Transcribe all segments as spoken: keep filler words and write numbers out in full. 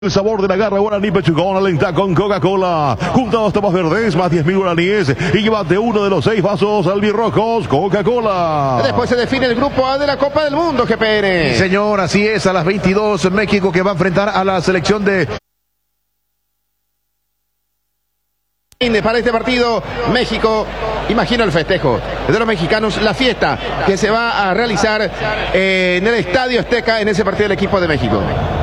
El sabor de la garra guaraní pechugón alenta con Coca-Cola. Junta dos tapas verdes más diez mil guaraníes y llévate uno de los seis vasos albirrojos Coca-Cola. Después se define el grupo A de la Copa del Mundo, G P N. Señor, así es, a las veintidós México que va a enfrentar a la selección de... Para este partido, México, imagino el festejo de los mexicanos, la fiesta que se va a realizar eh, en el Estadio Azteca en ese partido del equipo de México.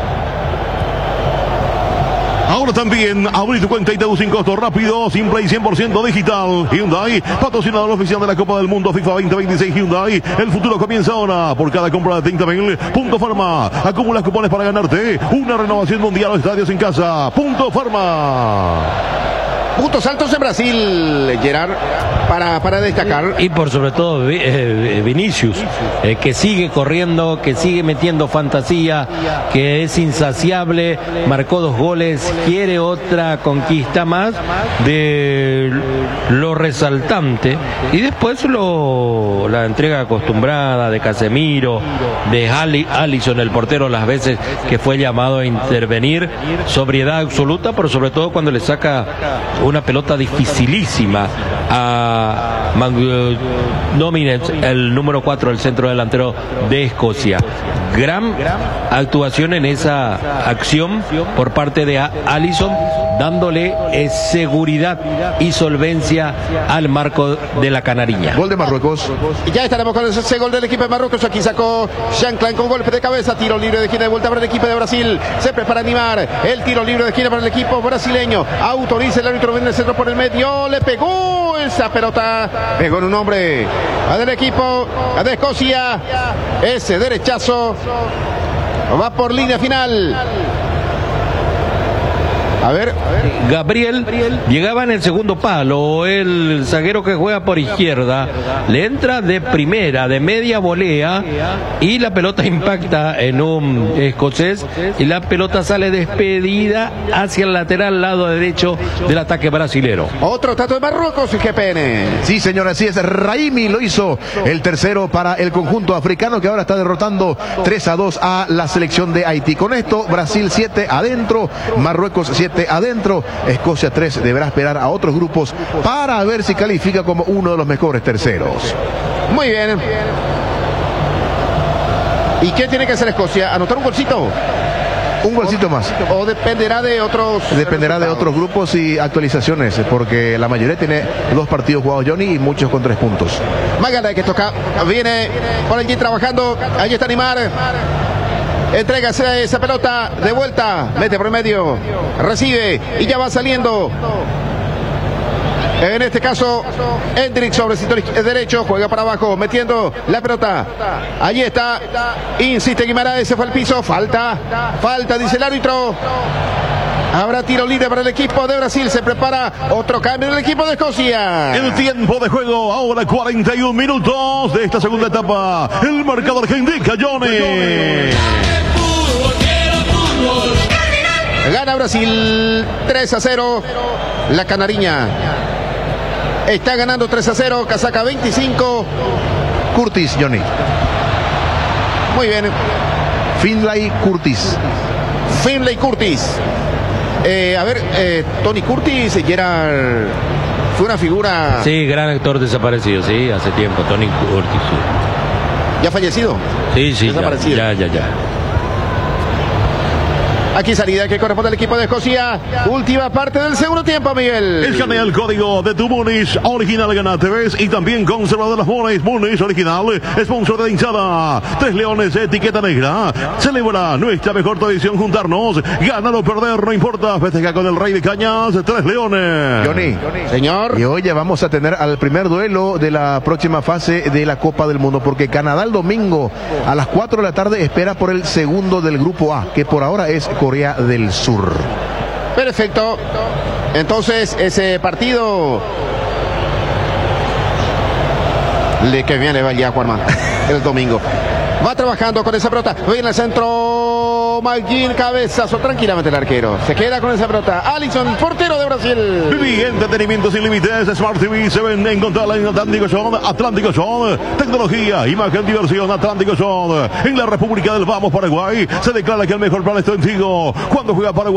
Ahora también, abrir tu cuenta I T U sin costo, rápido, simple y cien por ciento digital. Hyundai, patrocinador oficial de la Copa del Mundo FIFA veinte veintiséis Hyundai. El futuro comienza ahora. Por cada compra de treinta mil, Punto Farma. Acumulas cupones para ganarte una renovación mundial o estadios en casa. Punto Farma. Puntos altos en Brasil, Gerard, para, para destacar. Y por sobre todo eh, Vinicius, eh, que sigue corriendo, que sigue metiendo fantasía, que es insaciable, marcó dos goles, quiere otra conquista más de lo resaltante. Y después lo, la entrega acostumbrada de Casemiro, de Ali, Alisson, el portero, las veces que fue llamado a intervenir, sobriedad absoluta, pero sobre todo cuando le saca una pelota dificilísima a Dominez, el número cuatro, el centro delantero de Escocia. Gran actuación en esa acción por parte de Alisson, dándole eh, seguridad y solvencia al marco de la canariña. Gol de Marruecos. Y ya estaremos con ese gol del equipo de Marruecos. Aquí sacó Jean Klein con golpe de cabeza. Tiro libre de esquina de vuelta para el equipo de Brasil. Se prepara a animar. El tiro libre de esquina para el equipo brasileño. Autoriza el árbitro, viene el centro por el medio. Le pegó esa pelota. Pegó en un hombre del equipo de Escocia. Ese derechazo va por línea final. A ver, Gabriel llegaba en el segundo palo, el zaguero que juega por izquierda, le entra de primera, de media volea, y la pelota impacta en un escocés, y la pelota sale despedida hacia el lateral lado derecho del ataque brasilero. Otro tanto de Marruecos, G P N. Sí, señor, así es. Raimi lo hizo, el tercero para el conjunto africano, que ahora está derrotando tres a dos a la selección de Haití. Con esto, Brasil siete adentro, Marruecos siete adentro, Escocia tres. Deberá esperar a otros grupos para ver si califica como uno de los mejores terceros. Muy bien. ¿Y qué tiene que hacer Escocia? ¿Anotar un golcito? Un golcito más. ¿O dependerá de otros? Dependerá de otros grupos y actualizaciones, porque la mayoría tiene dos partidos jugados, Johnny, y muchos con tres puntos. Magala que toca, viene por allí trabajando, ahí está Neymar. Entrega esa pelota de vuelta, mete por el medio, recibe y ya va saliendo. En este caso, Hendrik sobre el sector derecho, juega para abajo, metiendo la pelota. Allí está, insiste Guimaraes, se fue al piso, falta, falta, dice el árbitro. Habrá tiro libre para el equipo de Brasil. Se prepara otro cambio del equipo de Escocia. El tiempo de juego, ahora cuarenta y un minutos de esta segunda etapa. El marcador que indica Johnny. Gana Brasil tres a cero. La canariña está ganando tres a cero. Casaca veinticinco. Curtis, Johnny. Muy bien. Finlay Curtis. Finlay Curtis. Eh, a ver, eh, Tony Curtis, Gerard, fue una figura... Sí, gran actor desaparecido, sí, hace tiempo, Tony Curtis. Sí. ¿Ya fallecido? Sí, sí, desaparecido. ya, ya, ya. ya. Aquí salida que corresponde al equipo de Escocia. Última parte del segundo tiempo, Miguel. Escanea el código de tu Muniz original, gana T Vs y también conservador de las Muniz. Muniz original, sponsor de hinchada. Tres Leones, etiqueta negra. Celebra nuestra mejor tradición, juntarnos. Ganar o perder, no importa. Festeja con el Rey de Cañas, Tres Leones. Johnny. Señor. Y hoy ya vamos a tener al primer duelo de la próxima fase de la Copa del Mundo, porque Canadá el domingo a las cuatro de la tarde espera por el segundo del grupo A, que por ahora es Corea del Sur. Perfecto. Entonces, ese partido le que viene vaya Juanma el domingo. Va trabajando con esa pelota. Viene el centro. Tocó McGinn, cabezazo tranquilamente el arquero. Se queda con esa pelota. Alisson, portero de Brasil. Viví entretenimiento sin límites. Smart T V se vende en contra en Atlántico Show. Atlántico Show. Tecnología, imagen, diversión. Atlántico Show. En la República del Vamos, Paraguay. Se declara que el mejor plan está en Tigo. Cuando juega Paraguay.